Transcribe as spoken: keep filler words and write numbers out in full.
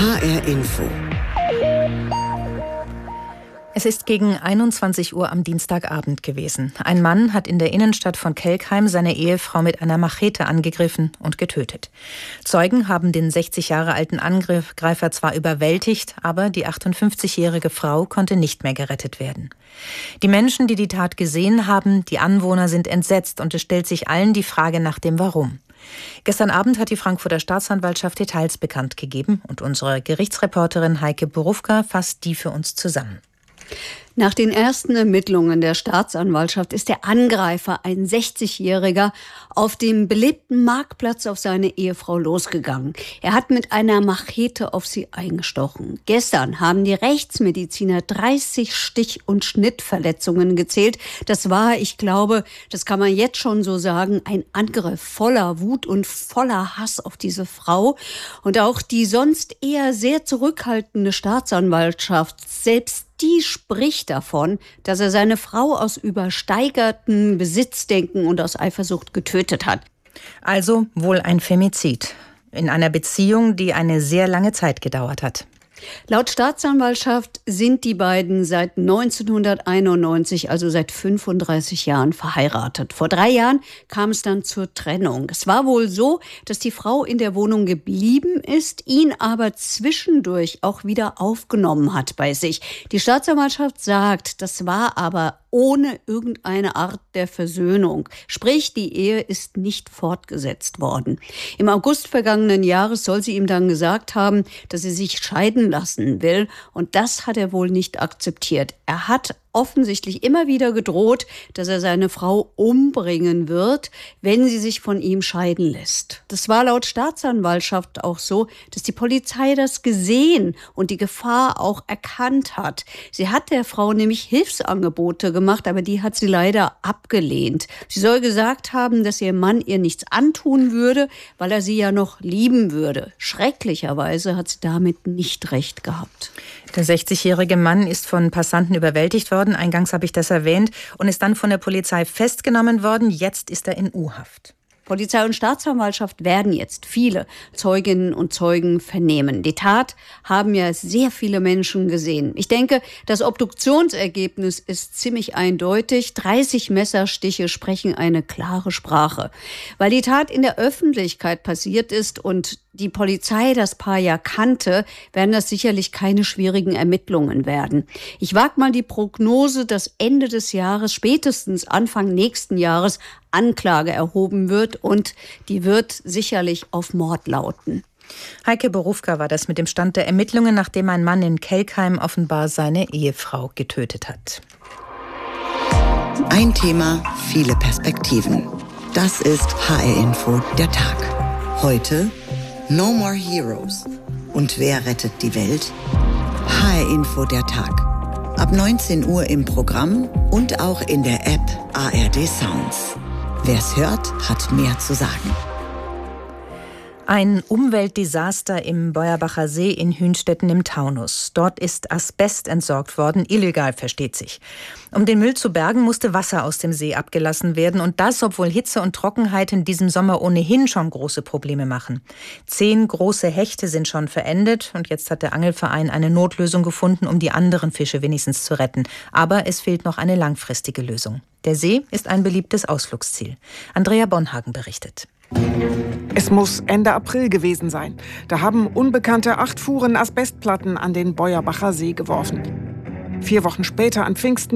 H R Info. Es ist gegen einundzwanzig Uhr am Dienstagabend gewesen. Ein Mann hat in der Innenstadt von Kelkheim seine Ehefrau mit einer Machete angegriffen und getötet. Zeugen haben den sechzig Jahre alten Angreifer zwar überwältigt, aber die achtundfünfzigjährige Frau konnte nicht mehr gerettet werden. Die Menschen, die die Tat gesehen haben, die Anwohner, sind entsetzt und es stellt sich allen die Frage nach dem Warum. Gestern Abend hat die Frankfurter Staatsanwaltschaft Details bekannt gegeben und unsere Gerichtsreporterin Heike Borufka fasst die für uns zusammen. Nach den ersten Ermittlungen der Staatsanwaltschaft ist der Angreifer, ein sechzigjähriger, auf dem belebten Marktplatz auf seine Ehefrau losgegangen. Er hat mit einer Machete auf sie eingestochen. Gestern haben die Rechtsmediziner dreißig Stich- und Schnittverletzungen gezählt. Das war, ich glaube, das kann man jetzt schon so sagen, ein Angriff voller Wut und voller Hass auf diese Frau. Und auch die sonst eher sehr zurückhaltende Staatsanwaltschaft, selbst die spricht davon, dass er seine Frau aus übersteigertem Besitzdenken und aus Eifersucht getötet hat. Also wohl ein Femizid in einer Beziehung, die eine sehr lange Zeit gedauert hat. Laut Staatsanwaltschaft sind die beiden seit neunzehnhunderteinundneunzig, also seit fünfunddreißig Jahren verheiratet. Vor drei Jahren kam es dann zur Trennung. Es war wohl so, dass die Frau in der Wohnung geblieben ist, ihn aber zwischendurch auch wieder aufgenommen hat bei sich. Die Staatsanwaltschaft sagt, das war aber ohne irgendeine Art der Versöhnung. Sprich, die Ehe ist nicht fortgesetzt worden. Im August vergangenen Jahres soll sie ihm dann gesagt haben, dass sie sich scheiden lassen will. Und das hat er wohl nicht akzeptiert. Er hat offensichtlich immer wieder gedroht, dass er seine Frau umbringen wird, wenn sie sich von ihm scheiden lässt. Das war laut Staatsanwaltschaft auch so, dass die Polizei das gesehen und die Gefahr auch erkannt hat. Sie hat der Frau nämlich Hilfsangebote gemacht, aber die hat sie leider abgelehnt. Sie soll gesagt haben, dass ihr Mann ihr nichts antun würde, weil er sie ja noch lieben würde. Schrecklicherweise hat sie damit nicht recht gehabt. Der sechzigjährige Mann ist von Passanten überwältigt worden, eingangs habe ich das erwähnt, und ist dann von der Polizei festgenommen worden. Jetzt ist er in U-Haft. Polizei und Staatsanwaltschaft werden jetzt viele Zeuginnen und Zeugen vernehmen. Die Tat haben ja sehr viele Menschen gesehen. Ich denke, das Obduktionsergebnis ist ziemlich eindeutig. dreißig Messerstiche sprechen eine klare Sprache. Weil die Tat in der Öffentlichkeit passiert ist und die Polizei das Paar ja kannte, werden das sicherlich keine schwierigen Ermittlungen werden. Ich wage mal die Prognose, dass Ende des Jahres, spätestens Anfang nächsten Jahres, Anklage erhoben wird und die wird sicherlich auf Mord lauten. Heike Borufka war das mit dem Stand der Ermittlungen, nachdem ein Mann in Kelkheim offenbar seine Ehefrau getötet hat. Ein Thema, viele Perspektiven. Das ist H R Info, der Tag. Heute No More Heroes. Und wer rettet die Welt? H R Info, der Tag. Ab neunzehn Uhr im Programm und auch in der App A R D Sounds. Wer's hört, hat mehr zu sagen. Ein Umweltdesaster im Beuerbacher See in Hünstetten im Taunus. Dort ist Asbest entsorgt worden, illegal versteht sich. Um den Müll zu bergen, musste Wasser aus dem See abgelassen werden. Und das, obwohl Hitze und Trockenheit in diesem Sommer ohnehin schon große Probleme machen. Zehn große Hechte sind schon verendet und jetzt hat der Angelverein eine Notlösung gefunden, um die anderen Fische wenigstens zu retten. Aber es fehlt noch eine langfristige Lösung. Der See ist ein beliebtes Ausflugsziel. Andrea Bonhagen berichtet. Es muss Ende April gewesen sein. Da haben Unbekannte acht Fuhren Asbestplatten an den Beuerbacher See geworfen. Vier Wochen später, an Pfingsten,